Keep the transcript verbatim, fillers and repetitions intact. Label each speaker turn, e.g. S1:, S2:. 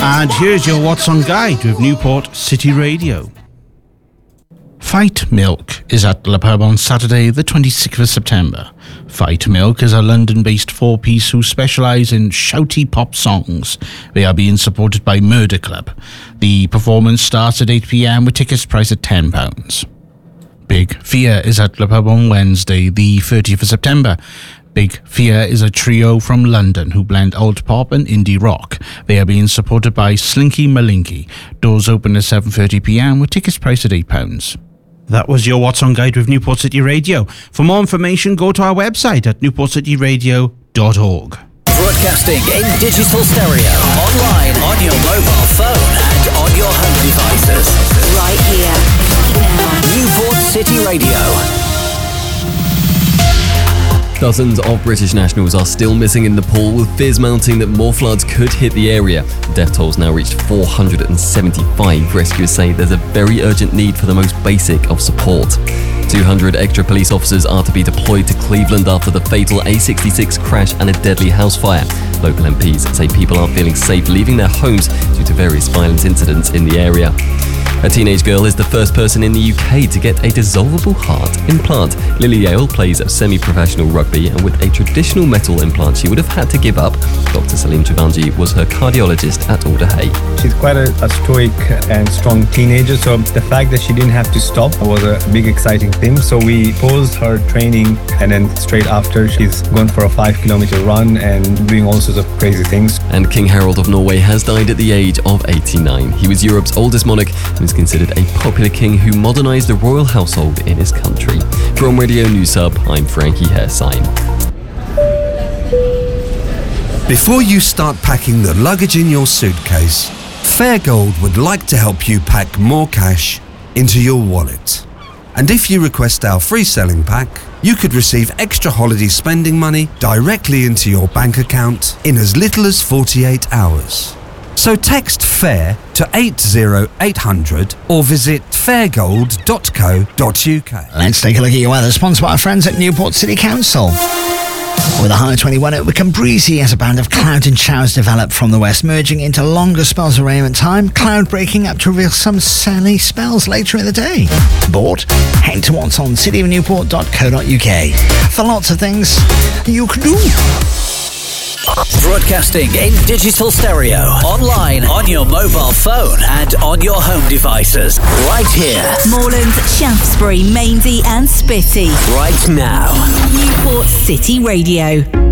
S1: And here's your What's On guide with Newport City Radio. Fight Milk is at Le Pub on Saturday the twenty-sixth of September. Fight Milk is a London-based four-piece who specialise in shouty pop songs. They are being supported by Murder Club. The performance starts at eight p.m. with tickets priced at ten pounds. Big Fear is at Le Pub on Wednesday the thirtieth of September. Big Fear is a trio from London who blend old pop and indie rock. They are being supported by Slinky Malinky. Doors open at seven thirty p.m. with tickets priced at eight pounds. That was your What's On guide with Newport City Radio. For more information, go to our website at newport city radio dot org.
S2: Broadcasting in digital stereo, online, on your mobile phone and on your home devices.
S3: Right here, now.
S2: Newport City Radio.
S4: Dozens of British nationals are still missing in Nepal, with fears mounting that more floods could hit the area. Death tolls now reached four hundred seventy-five. Rescuers say there's a very urgent need for the most basic of support. two hundred extra police officers are to be deployed to Cleveland after the fatal A sixty-six crash and a deadly house fire. Local M Ps say people aren't feeling safe leaving their homes due to various violent incidents in the area. A teenage girl is the first person in the U K to get a dissolvable heart implant. Lily Yale plays semi-professional rugby, and with a traditional metal implant she would have had to give up, Doctor Salim Chivanji was her cardiologist at Alder Hey.
S5: She's quite a, a stoic and strong teenager, so the fact that she didn't have to stop was a big exciting thing. So we paused her training, and then straight after she's gone for a five kilometer run and doing all sorts of crazy things.
S4: And King Harald of Norway has died at the age of eighty-nine. He was Europe's oldest monarch and is considered a popular king who modernised the royal household in his country. From Radio News Hub, I'm Frankie Hairsign.
S6: Before you start packing the luggage in your suitcase, Fairgold would like to help you pack more cash into your wallet. And if you request our free selling pack, you could receive extra holiday spending money directly into your bank account in as little as forty-eight hours. So text FAIR to eight zero eight hundred or visit fairgold dot co dot uk.
S7: Let's take a look at your weather, sponsored by our friends at Newport City Council. With a high of twenty-one, it will become breezy as a band of cloud and showers develop from the west, merging into longer spells of rain at time, cloud breaking up to reveal some sunny spells later in the day. Bored? Head to what's on city of newport dot co dot uk for lots of things you can do.
S2: Broadcasting in digital stereo, online, on your mobile phone and on your home devices. Right here.
S3: Moreland, Shaftesbury, Mainsey and Spitty.
S2: Right now.
S3: Newport City Radio.